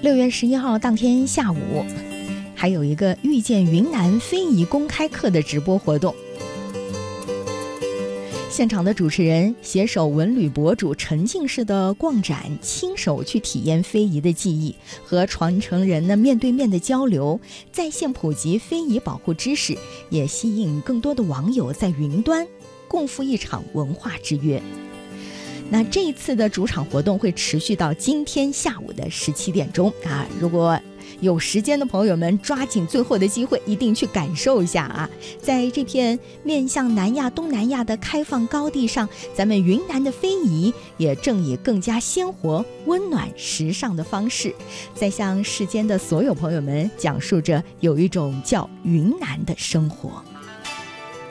6月11号当天下午，还有一个遇见云南非遗公开课的直播活动。现场的主持人携手文旅博主沉浸式的逛展，亲手去体验非遗的技艺，和传承人呢面对面的交流，在线普及非遗保护知识，也吸引更多的网友在云端共赴一场文化之约。那这一次的主场活动会持续到今天下午的17点钟啊！如果有时间的朋友们，抓紧最后的机会，一定去感受一下啊！在这片面向南亚、东南亚的开放高地上，咱们云南的非遗也正以更加鲜活、温暖、时尚的方式，在向世间的所有朋友们讲述着有一种叫云南的生活。